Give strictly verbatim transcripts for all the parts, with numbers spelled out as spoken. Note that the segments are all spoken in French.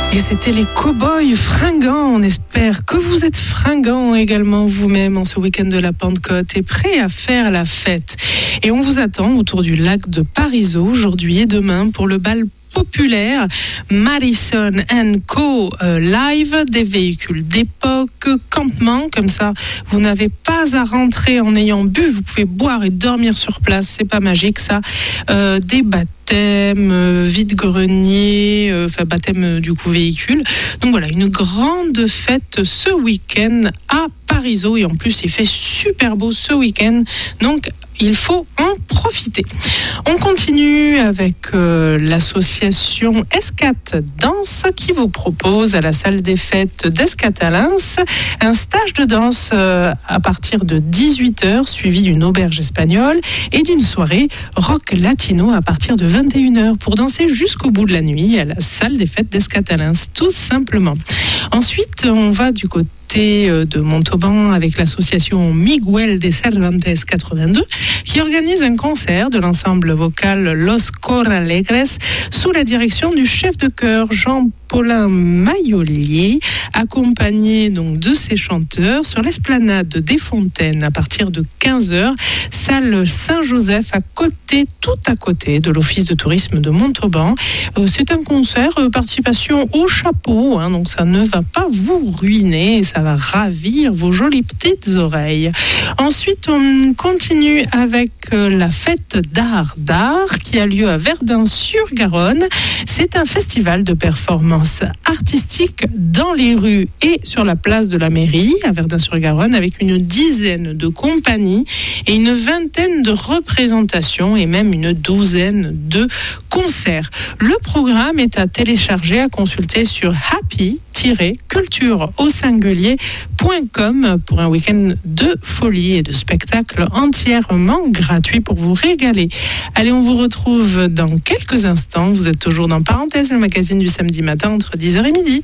Et c'était les cow-boys fringants. On espère que vous êtes fringants également vous-même en ce week-end de la Pentecôte et prêts à faire la fête. Et on vous attend autour du lac de Parisot aujourd'hui et demain pour le bal populaire Madison and Co euh, live, des véhicules d'époque, campement, comme ça vous n'avez pas à rentrer en ayant bu, vous pouvez boire et dormir sur place, c'est pas magique ça, euh, des baptêmes, euh, vide-grenier, euh, enfin baptême euh, du coup véhicule, donc voilà, une grande fête ce week-end à Parisot et en plus il fait super beau ce week-end, donc il faut en profiter. On continue avec euh, l'association Escat Danse qui vous propose à la salle des fêtes d'Escatalins un stage de danse euh, à partir de dix-huit heures suivi d'une auberge espagnole et d'une soirée rock latino à partir de vingt et une heures pour danser jusqu'au bout de la nuit à la salle des fêtes d'Escatalins, tout simplement. Ensuite, on va du côté de Montauban avec l'association Miguel de Cervantes quatre-vingt-deux qui organise un concert de l'ensemble vocal Los Coralegres sous la direction du chef de chœur Jean-Paulin Maillolier, accompagné donc de ses chanteurs sur l'esplanade des Fontaines à partir de quinze heures, salle Saint-Joseph à côté, tout à côté de l'office de tourisme de Montauban. Euh, c'est un concert euh, participation au chapeau, hein, donc ça ne va pas vous ruiner, ça va ravir vos jolies petites oreilles. Ensuite, on continue avec euh, la fête d'art d'art qui a lieu à Verdun-sur-Garonne. C'est un festival de performances artistiques dans les rues et sur la place de la mairie à Verdun-sur-Garonne avec une dizaine de compagnies et une vingtaine de représentations et même une douzaine de concerts. Le programme est à télécharger, à consulter sur happy culture au singulier point com pour un week-end de folie et de spectacles entièrement gratuits pour vous régaler. Allez, on vous retrouve dans quelques instants. Vous êtes toujours dans Parenthèse, le magazine du samedi matin entre dix heures et midi.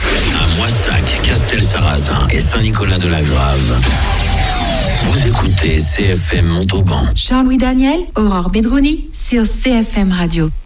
À Moissac, Castel-Sarrazin et Saint-Nicolas-de-la-Grave. Vous écoutez C F M Montauban. Jean-Louis Daniel, Aurore Bedrouni sur C F M Radio.